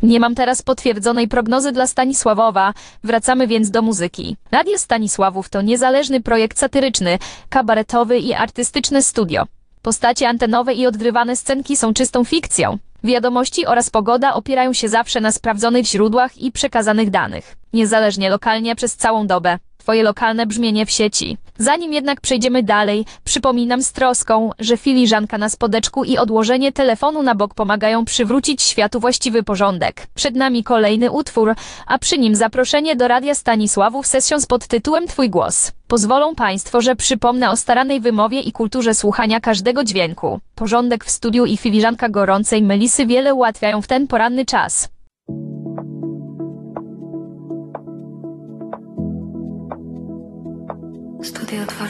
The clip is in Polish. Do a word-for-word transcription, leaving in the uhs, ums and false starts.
Nie mam teraz potwierdzonej prognozy dla Stanisławowa, wracamy więc do muzyki. Radio Stanisławów to niezależny projekt satyryczny, kabaretowy i artystyczne studio. Postacie antenowe i odgrywane scenki są czystą fikcją. Wiadomości oraz pogoda opierają się zawsze na sprawdzonych źródłach i przekazanych danych. Niezależnie lokalnie przez całą dobę. Twoje lokalne brzmienie w sieci. Zanim jednak przejdziemy dalej, przypominam z troską, że filiżanka na spodeczku i odłożenie telefonu na bok pomagają przywrócić światu właściwy porządek. Przed nami kolejny utwór, a przy nim zaproszenie do Radia Stanisławów Sessions pod tytułem Twój głos. Pozwolą Państwo, że przypomnę o staranej wymowie i kulturze słuchania każdego dźwięku. Porządek w studiu i filiżanka gorącej melisy wiele ułatwiają w ten poranny czas. Studio dwa.